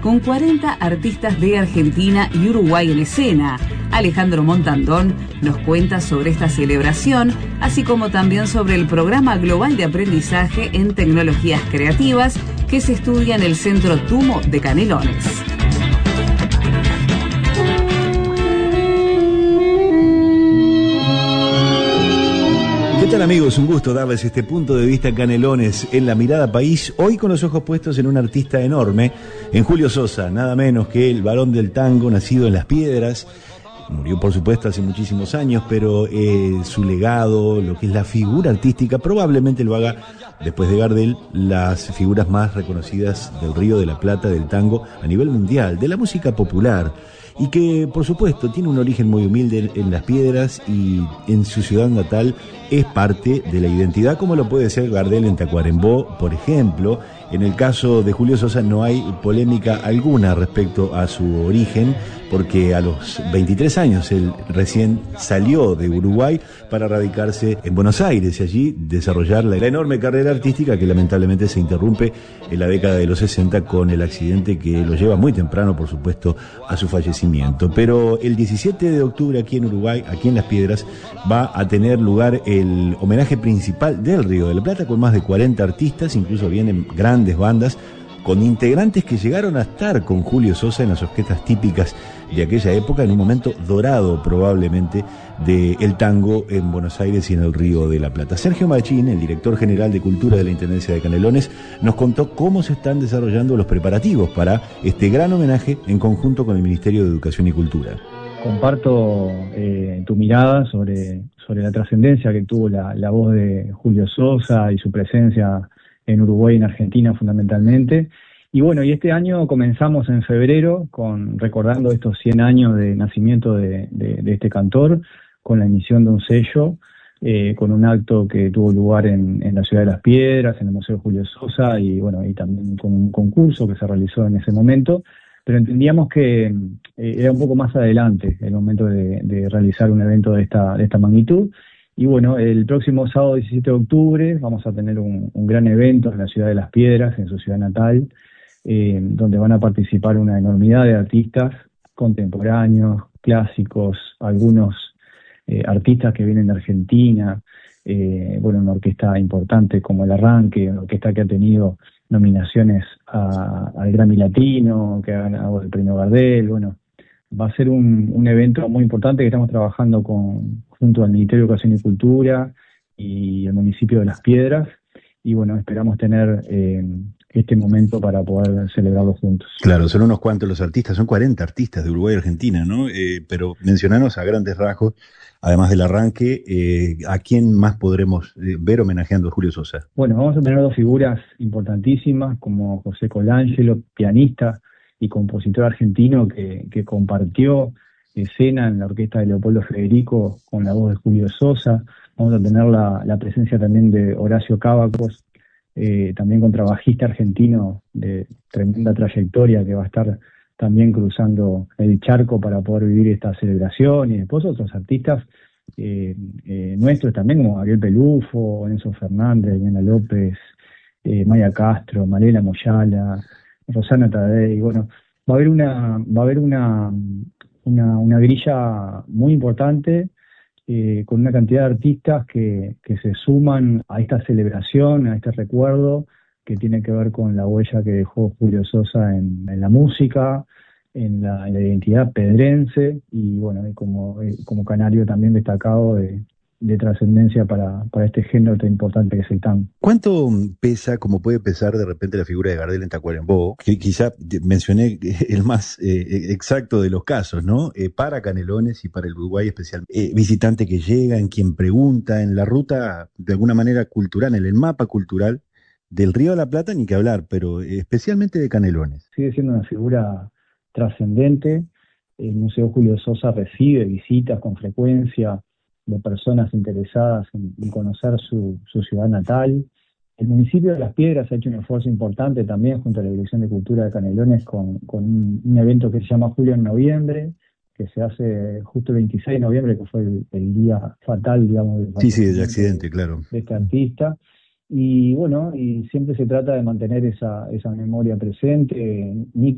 con 40 artistas de Argentina y Uruguay en escena. Alejandro Montandón nos cuenta sobre esta celebración, así como también sobre el programa global de aprendizaje en tecnologías creativas que se estudia en el Centro TUMO de Canelones. ¿Qué tal, amigos? Un gusto darles este punto de vista Canelones en La Mirada País, hoy con los ojos puestos en un artista enorme, en Julio Sosa, nada menos que el varón del tango, nacido en Las Piedras. Murió, por supuesto, hace muchísimos años, pero su legado, lo que es la figura artística, probablemente lo haga, después de Gardel, las figuras más reconocidas del Río de la Plata, del tango, a nivel mundial, de la música popular, y que, por supuesto, tiene un origen muy humilde en Las Piedras y en su ciudad natal es parte de la identidad, como lo puede ser Gardel en Tacuarembó, por ejemplo. En el caso de Julio Sosa no hay polémica alguna respecto a su origen, porque a los 23 años él recién salió de Uruguay para radicarse en Buenos Aires y allí desarrollar la enorme carrera artística que lamentablemente se interrumpe en la década de los 60 con el accidente que lo lleva muy temprano, por supuesto, a su fallecimiento. Pero el 17 de octubre aquí en Uruguay, aquí en Las Piedras, va a tener lugar el homenaje principal del Río de la Plata con más de 40 artistas, incluso vienen grandes bandas, con integrantes que llegaron a estar con Julio Sosa en las orquestas típicas de aquella época, en un momento dorado probablemente del tango en Buenos Aires y en el Río de la Plata. Sergio Machín, el director general de Cultura de la Intendencia de Canelones, nos contó cómo se están desarrollando los preparativos para este gran homenaje en conjunto con el Ministerio de Educación y Cultura. Comparto tu mirada sobre la trascendencia que tuvo la voz de Julio Sosa y su presencia en Uruguay y en Argentina fundamentalmente. Y bueno, y este año comenzamos en febrero recordando estos 100 años de nacimiento de este cantor, con la emisión de un sello, con un acto que tuvo lugar en la ciudad de Las Piedras, en el Museo Julio Sosa, y bueno, y también con un concurso que se realizó en ese momento. Pero entendíamos que era un poco más adelante el momento de realizar un evento de esta magnitud. Y bueno, el próximo sábado 17 de octubre vamos a tener un gran evento en la ciudad de Las Piedras, en su ciudad natal, donde van a participar una enormidad de artistas contemporáneos, clásicos, algunos artistas que vienen de Argentina, una orquesta importante como El Arranque, una orquesta que ha tenido nominaciones al Grammy Latino, que ha ganado el premio Gardel. Bueno, va a ser un evento muy importante que estamos trabajando junto al Ministerio de Educación y Cultura y el municipio de Las Piedras, y bueno, esperamos tener este momento para poder celebrarlo juntos. Claro, son unos cuantos los artistas, son 40 artistas de Uruguay y Argentina, ¿no? Pero mencionanos a grandes rasgos, además del Arranque, ¿a quién más podremos ver homenajeando a Julio Sosa? Bueno, vamos a tener dos figuras importantísimas, como José Colangelo, pianista y compositor argentino que compartió escena en la orquesta de Leopoldo Federico con la voz de Julio Sosa. Vamos a tener la presencia también de Horacio Cábacos, también contrabajista argentino de tremenda trayectoria, que va a estar también cruzando el charco para poder vivir esta celebración, y después otros artistas nuestros también, como Gabriel Pelufo, Enzo Fernández, Diana López, Maya Castro, Malena Moyala, Rosana Tadei. Bueno, va a haber una grilla muy importante, con una cantidad de artistas que se suman a esta celebración, a este recuerdo que tiene que ver con la huella que dejó Julio Sosa en la música, en la identidad pedrense, y bueno, como canario también destacado de trascendencia para este género tan importante que es el tango. ¿Cuánto pesa, como puede pesar de repente la figura de Gardel en Tacuarembó? Que quizá mencioné el más exacto de los casos, ¿no? Para Canelones y para el Uruguay especial. Visitante que llega, en quien pregunta, en la ruta de alguna manera cultural, en el mapa cultural del Río de la Plata, ni que hablar, pero especialmente de Canelones. Sigue siendo una figura trascendente. El Museo Julio Sosa recibe visitas con frecuencia de personas interesadas en conocer su ciudad natal. El municipio de Las Piedras ha hecho un esfuerzo importante también junto a la Dirección de Cultura de Canelones con un evento que se llama Julio en Noviembre, que se hace justo el 26 de noviembre, que fue el día fatal, digamos, del accidente, claro, de este artista. Y bueno, y siempre se trata de mantener esa memoria presente, ni